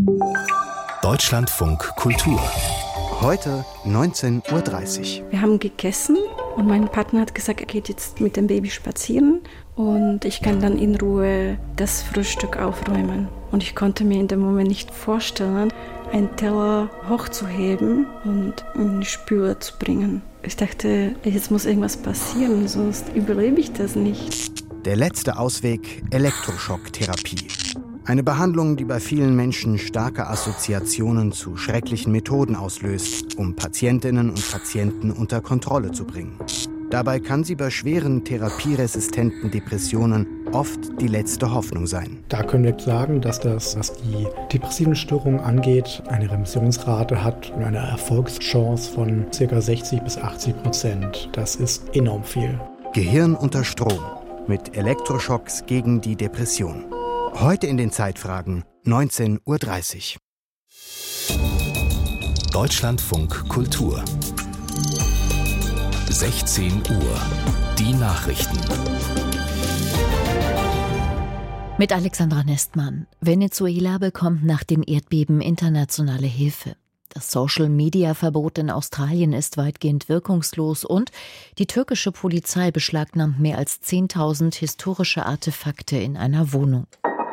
Deutschlandfunk Kultur. Heute 19:30 Uhr. Wir haben gegessen und mein Partner hat gesagt, er geht jetzt mit dem Baby spazieren und ich kann dann in Ruhe das Frühstück aufräumen. Und ich konnte mir in dem Moment nicht vorstellen, einen Teller hochzuheben und in die Spüle zu bringen. Ich dachte, jetzt muss irgendwas passieren, sonst überlebe ich das nicht. Der letzte Ausweg: Elektroschocktherapie. Eine Behandlung, die bei vielen Menschen starke Assoziationen zu schrecklichen Methoden auslöst, um Patientinnen und Patienten unter Kontrolle zu bringen. Dabei kann sie bei schweren therapieresistenten Depressionen oft die letzte Hoffnung sein. Da können wir sagen, dass das, was die depressiven Störungen angeht, eine Remissionsrate hat und eine Erfolgschance von ca. 60-80%. Das ist enorm viel. Gehirn unter Strom mit Elektroschocks gegen die Depression. Heute in den Zeitfragen 19:30 Uhr. Deutschlandfunk Kultur. 16 Uhr. Die Nachrichten. Mit Alexandra Nestmann. Venezuela bekommt nach den Erdbeben internationale Hilfe. Das Social-Media-Verbot in Australien ist weitgehend wirkungslos und die türkische Polizei beschlagnahmt mehr als 10.000 historische Artefakte in einer Wohnung.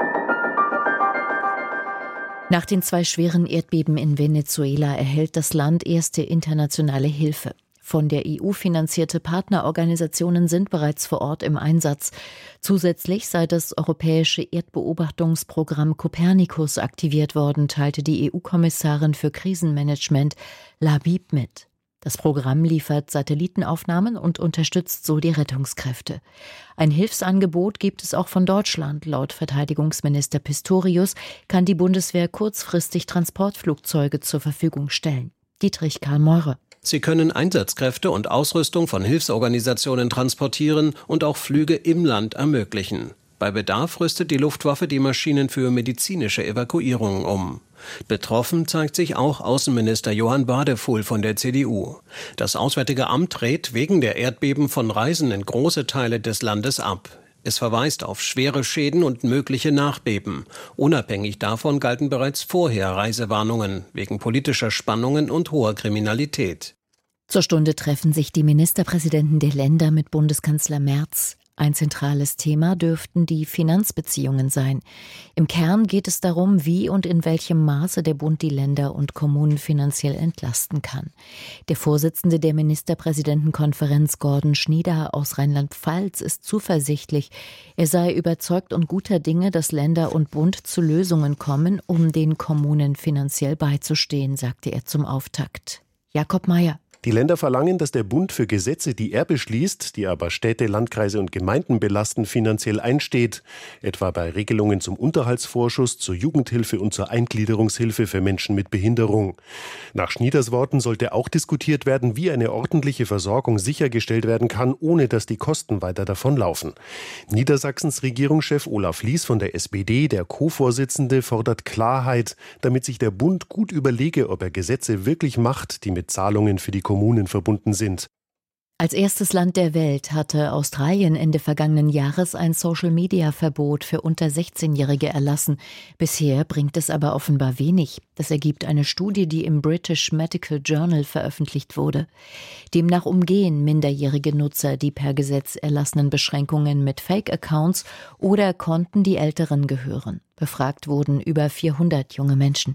Nach den 2 schweren Erdbeben in Venezuela erhält das Land erste internationale Hilfe. Von der EU finanzierte Partnerorganisationen sind bereits vor Ort im Einsatz. Zusätzlich sei das europäische Erdbeobachtungsprogramm Copernicus aktiviert worden, teilte die EU-Kommissarin für Krisenmanagement Labib mit. Das Programm liefert Satellitenaufnahmen und unterstützt so die Rettungskräfte. Ein Hilfsangebot gibt es auch von Deutschland. Laut Verteidigungsminister Pistorius kann die Bundeswehr kurzfristig Transportflugzeuge zur Verfügung stellen. Dietrich Karl Meurer. Sie können Einsatzkräfte und Ausrüstung von Hilfsorganisationen transportieren und auch Flüge im Land ermöglichen. Bei Bedarf rüstet die Luftwaffe die Maschinen für medizinische Evakuierungen um. Betroffen zeigt sich auch Außenminister Johann Badefuhl von der CDU. Das Auswärtige Amt rät wegen der Erdbeben von Reisen in große Teile des Landes ab. Es verweist auf schwere Schäden und mögliche Nachbeben. Unabhängig davon galten bereits vorher Reisewarnungen wegen politischer Spannungen und hoher Kriminalität. Zur Stunde treffen sich die Ministerpräsidenten der Länder mit Bundeskanzler Merz. Ein zentrales Thema dürften die Finanzbeziehungen sein. Im Kern geht es darum, wie und in welchem Maße der Bund die Länder und Kommunen finanziell entlasten kann. Der Vorsitzende der Ministerpräsidentenkonferenz, Gordon Schnieder aus Rheinland-Pfalz, ist zuversichtlich. Er sei überzeugt und guter Dinge, dass Länder und Bund zu Lösungen kommen, um den Kommunen finanziell beizustehen, sagte er zum Auftakt. Jakob Mayer. Die Länder verlangen, dass der Bund für Gesetze, die er beschließt, die aber Städte, Landkreise und Gemeinden belasten, finanziell einsteht. Etwa bei Regelungen zum Unterhaltsvorschuss, zur Jugendhilfe und zur Eingliederungshilfe für Menschen mit Behinderung. Nach Schnieders Worten sollte auch diskutiert werden, wie eine ordentliche Versorgung sichergestellt werden kann, ohne dass die Kosten weiter davonlaufen. Niedersachsens Regierungschef Olaf Lies von der SPD, der Co-Vorsitzende, fordert Klarheit, damit sich der Bund gut überlege, ob er Gesetze wirklich macht, die mit Zahlungen für die Kommunen verbunden sind. Als erstes Land der Welt hatte Australien Ende vergangenen Jahres ein Social-Media-Verbot für unter 16-Jährige erlassen. Bisher bringt es aber offenbar wenig. Das ergibt eine Studie, die im British Medical Journal veröffentlicht wurde. Demnach umgehen minderjährige Nutzer die per Gesetz erlassenen Beschränkungen mit Fake-Accounts oder Konten, die Älteren gehören. Befragt wurden über 400 junge Menschen.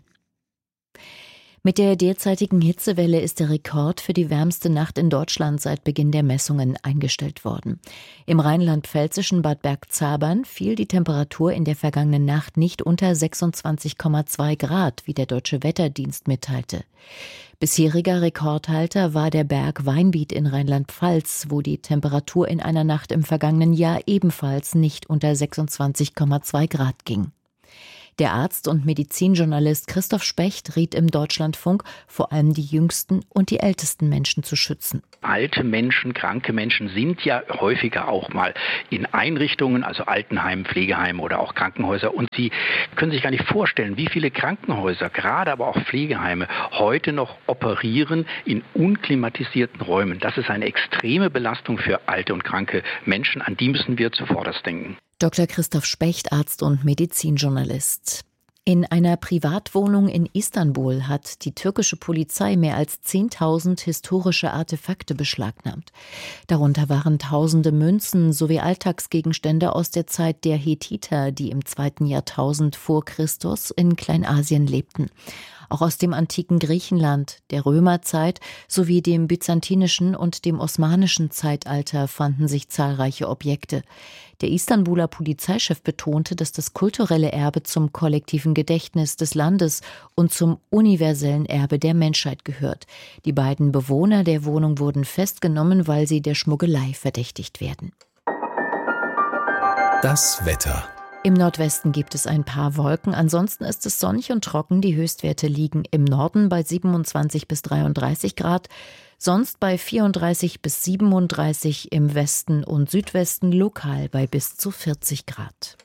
Mit der derzeitigen Hitzewelle ist der Rekord für die wärmste Nacht in Deutschland seit Beginn der Messungen eingestellt worden. Im rheinland-pfälzischen Bad Bergzabern fiel die Temperatur in der vergangenen Nacht nicht unter 26,2 Grad, wie der Deutsche Wetterdienst mitteilte. Bisheriger Rekordhalter war der Berg Weinbiet in Rheinland-Pfalz, wo die Temperatur in einer Nacht im vergangenen Jahr ebenfalls nicht unter 26,2 Grad ging. Der Arzt und Medizinjournalist Christoph Specht riet im Deutschlandfunk, vor allem die jüngsten und die ältesten Menschen zu schützen. Alte Menschen, kranke Menschen sind ja häufiger auch mal in Einrichtungen, also Altenheimen, Pflegeheimen oder auch Krankenhäuser. Und Sie können sich gar nicht vorstellen, wie viele Krankenhäuser, gerade aber auch Pflegeheime, heute noch operieren in unklimatisierten Räumen. Das ist eine extreme Belastung für alte und kranke Menschen. An die müssen wir zuvorderst denken. Dr. Christoph Specht, Arzt und Medizinjournalist. In einer Privatwohnung in Istanbul hat die türkische Polizei mehr als 10.000 historische Artefakte beschlagnahmt. Darunter waren tausende Münzen sowie Alltagsgegenstände aus der Zeit der Hethiter, die im 2. Jahrtausend vor Christus in Kleinasien lebten. Auch aus dem antiken Griechenland, der Römerzeit sowie dem byzantinischen und dem osmanischen Zeitalter fanden sich zahlreiche Objekte. Der Istanbuler Polizeichef betonte, dass das kulturelle Erbe zum kollektiven Gedächtnis des Landes und zum universellen Erbe der Menschheit gehört. Die beiden Bewohner der Wohnung wurden festgenommen, weil sie der Schmuggelei verdächtigt werden. Das Wetter. Im Nordwesten gibt es ein paar Wolken, ansonsten ist es sonnig und trocken. Die Höchstwerte liegen im Norden bei 27 bis 33 Grad, sonst bei 34 bis 37, im Westen und Südwesten lokal bei bis zu 40 Grad.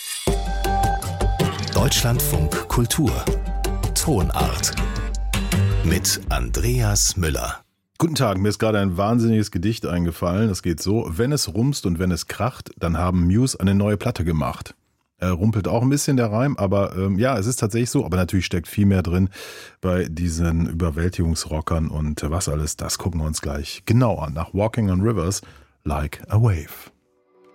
Deutschlandfunk Kultur. Tonart. Mit Andreas Müller. Guten Tag, mir ist gerade ein wahnsinniges Gedicht eingefallen. Das geht so: Wenn es rumst und wenn es kracht, dann haben Muse eine neue Platte gemacht. Rumpelt auch ein bisschen der Reim, aber ja, es ist tatsächlich so. Aber natürlich steckt viel mehr drin bei diesen Überwältigungsrockern und was alles, das gucken wir uns gleich genau an. Nach Walking on Rivers, Like a Wave.